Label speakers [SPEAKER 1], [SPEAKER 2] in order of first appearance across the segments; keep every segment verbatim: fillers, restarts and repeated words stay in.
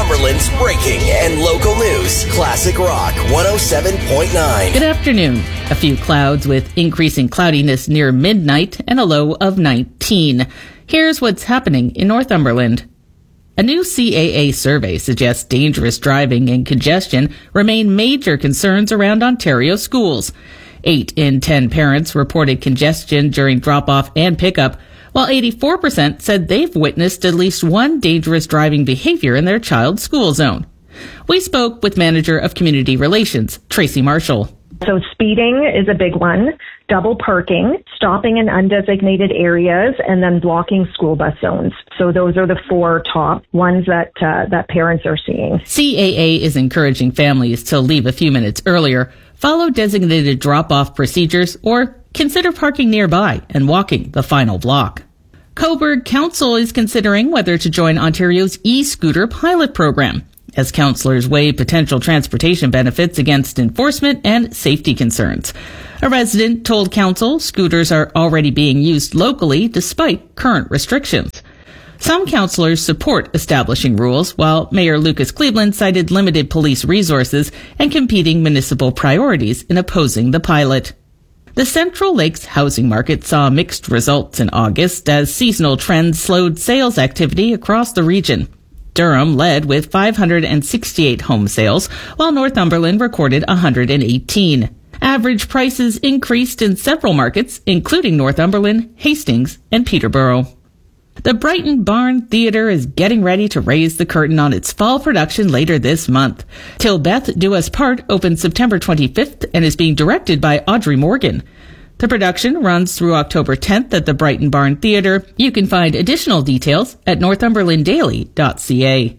[SPEAKER 1] Northumberland's breaking and local news. Classic Rock one oh seven point nine.
[SPEAKER 2] Good afternoon. A few clouds with increasing cloudiness near midnight and a low of nineteen. Here's what's happening in Northumberland. A new C A A survey suggests dangerous driving and congestion remain major concerns around Ontario schools. Eight in ten parents reported congestion during drop-off and pickup, while eighty-four percent said they've witnessed at least one dangerous driving behavior in their child's school zone. We spoke with Manager of Community Relations, Tracy Marshall.
[SPEAKER 3] So speeding is a big one, double parking, stopping in undesignated areas, and then blocking school bus zones. So those are the four top ones that uh, that parents are seeing.
[SPEAKER 2] C A A is encouraging families to leave a few minutes earlier, follow designated drop-off procedures, or consider parking nearby and walking the final block. Cobourg Council is considering whether to join Ontario's e-scooter pilot program, as councillors weigh potential transportation benefits against enforcement and safety concerns. A resident told council scooters are already being used locally despite current restrictions. Some councillors support establishing rules, while Mayor Lucas Cleveland cited limited police resources and competing municipal priorities in opposing the pilot. The Central Lakes housing market saw mixed results in August as seasonal trends slowed sales activity across the region. Durham led with five hundred sixty-eight home sales, while Northumberland recorded one hundred eighteen. Average prices increased in several markets, including Northumberland, Hastings, and Peterborough. The Brighton Barn Theatre is getting ready to raise the curtain on its fall production later this month. Till Beth Do Us Part opens September twenty-fifth and is being directed by Audrey Morgan. The production runs through October tenth at the Brighton Barn Theatre. You can find additional details at northumberland daily dot c a.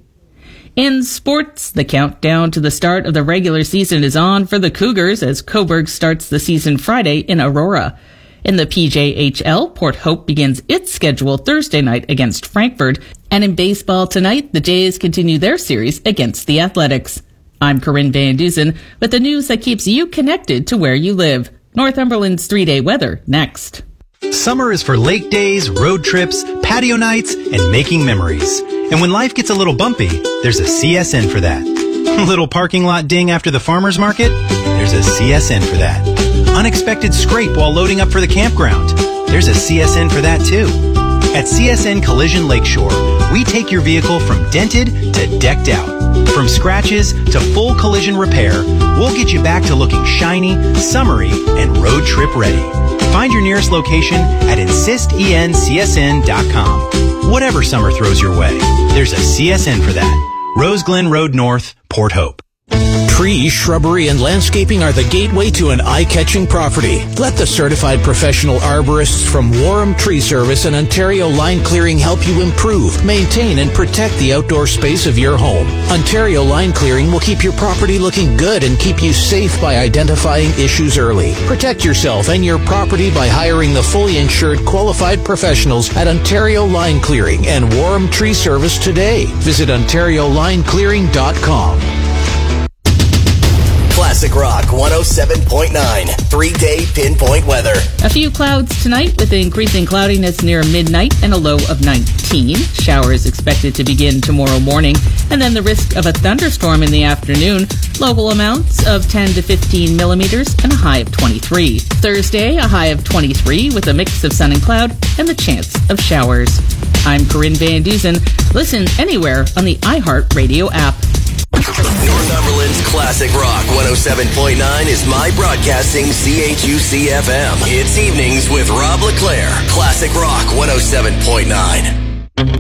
[SPEAKER 2] In sports, the countdown to the start of the regular season is on for the Cougars as Cobourg starts the season Friday in Aurora. In the P J H L, Port Hope begins its schedule Thursday night against Frankfurt. And in baseball tonight, the Jays continue their series against the Athletics. I'm Corinne Van Dusen with the news that keeps you connected to where you live. Northumberland's three-day weather next.
[SPEAKER 4] Summer is for lake days, road trips, patio nights, and making memories. And when life gets a little bumpy, there's a C S N for that. Little parking lot ding after the farmer's market? There's a C S N for that. Unexpected scrape while loading up for the campground? There's a C S N for that too. At C S N Collision Lakeshore, we take your vehicle from dented to decked out. From scratches to full collision repair, we'll get you back to looking shiny, summery, and road trip ready. Find your nearest location at insist en c s n dot com. Whatever summer throws your way, there's a C S N for that. Rose Glen Road North, Port Hope.
[SPEAKER 5] Trees, shrubbery, and landscaping are the gateway to an eye-catching property. Let the certified professional arborists from Warham Tree Service and Ontario Line Clearing help you improve, maintain, and protect the outdoor space of your home. Ontario Line Clearing will keep your property looking good and keep you safe by identifying issues early. Protect yourself and your property by hiring the fully insured qualified professionals at Ontario Line Clearing and Warham Tree Service today. Visit ontario line clearing dot com.
[SPEAKER 1] Classic Rock one oh seven point nine. Three-day pinpoint weather.
[SPEAKER 2] A few clouds tonight with increasing cloudiness near midnight and a low of nineteen. Showers expected to begin tomorrow morning, and then the risk of a thunderstorm in the afternoon. Local amounts of ten to fifteen millimeters and a high of twenty-three. Thursday, a high of twenty-three with a mix of sun and cloud and the chance of showers. I'm Corinne Van Dusen. Listen anywhere on the iHeartRadio app.
[SPEAKER 1] Northumberland's Classic Rock one oh seven point nine is My Broadcasting C H U C F M. It's evenings with Rob LeClaire. Classic Rock one oh seven point nine.